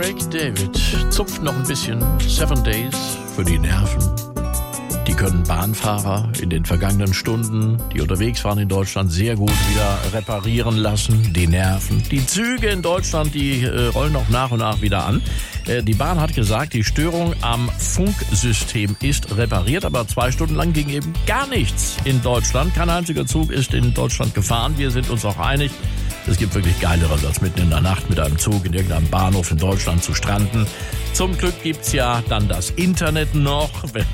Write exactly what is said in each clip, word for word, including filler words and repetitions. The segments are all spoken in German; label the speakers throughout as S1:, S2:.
S1: Craig David zupft noch ein bisschen Seven Days für die Nerven. Die können Bahnfahrer in den vergangenen Stunden, die unterwegs waren in Deutschland, sehr gut wieder reparieren lassen. Die Nerven. Die Züge in Deutschland, die äh, rollen auch nach und nach wieder an. Äh, die Bahn hat gesagt, die Störung am Funksystem ist repariert, aber zwei Stunden lang ging eben gar nichts in Deutschland. Kein einziger Zug ist in Deutschland gefahren. Wir sind uns auch einig, es gibt wirklich Geileres, als mitten in der Nacht mit einem Zug in irgendeinem Bahnhof in Deutschland zu stranden. Zum Glück gibt's ja dann das Internet noch,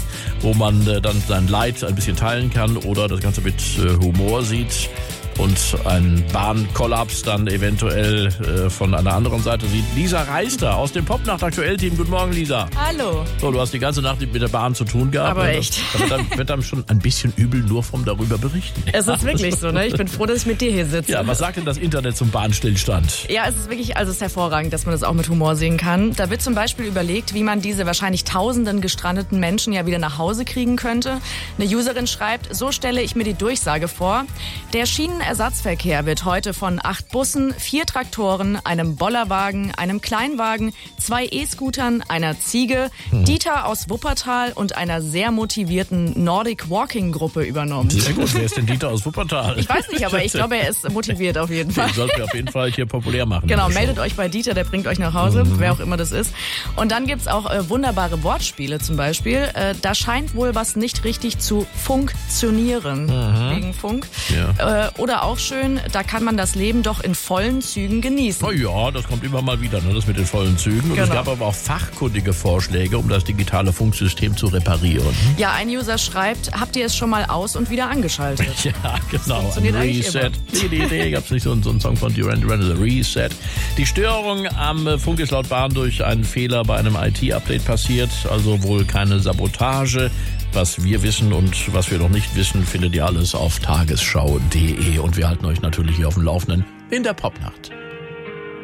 S1: wo man äh, dann sein Leid ein bisschen teilen kann oder das Ganze mit äh, Humor sieht und einen Bahnkollaps dann eventuell äh, von einer anderen Seite sieht. Lisa Reister aus dem Popnacht-Aktuell-Team. Guten Morgen, Lisa.
S2: Hallo.
S1: So, du hast die ganze Nacht mit der Bahn zu tun gehabt.
S2: Aber echt.
S1: Das, das wird dann schon ein bisschen übel, nur vom darüber berichten.
S2: Es ist wirklich so, ne? Ich bin froh, dass ich mit dir hier sitze.
S1: Ja, was sagt denn das Internet zum Bahnstillstand?
S2: Ja, es ist wirklich, also es ist hervorragend, dass man das auch mit Humor sehen kann. Da wird zum Beispiel überlegt, wie man diese wahrscheinlich tausenden gestrandeten Menschen ja wieder nach Hause kriegen könnte. Eine Userin schreibt, so stelle ich mir die Durchsage vor. Der Schienenersatzverkehr wird heute von acht Bussen, vier Traktoren, einem Bollerwagen, einem Kleinwagen, zwei E-Scootern, einer Ziege, hm. Dieter aus Wuppertal und einer sehr motivierten Nordic Walking Gruppe übernommen.
S1: Sehr gut, wer ist denn Dieter aus Wuppertal?
S2: Ich weiß nicht, aber ich glaube, er ist motiviert auf jeden Fall.
S1: Den sollten wir auf jeden Fall hier populär machen.
S2: Genau, meldet euch bei Dieter, der bringt euch nach Hause, mhm. wer auch immer das ist. Und dann gibt's auch äh, wunderbare Wortspiele zum Beispiel. Äh, da scheint wohl was nicht richtig zu funktionieren, mhm. wegen Funk. Ja. Äh, oder auch schön, da kann man das Leben doch in vollen Zügen genießen.
S1: Oh ja, das kommt immer mal wieder, ne, das mit den vollen Zügen. Und genau. Es gab aber auch fachkundige Vorschläge, um das digitale Funksystem zu reparieren.
S2: Ja, ein User schreibt, habt ihr es schon mal aus und wieder angeschaltet?
S1: Ja, genau. Ein Reset. Die, die Idee gab es nicht so, so einen Song von Duran Duran, The Reset. Die Störung am Funk ist laut Bahn durch einen Fehler bei einem I T-Update passiert, also wohl keine Sabotage. Was wir wissen und was wir noch nicht wissen, findet ihr alles auf tagesschau punkt de und wir halten euch natürlich hier auf dem Laufenden in der Popnacht.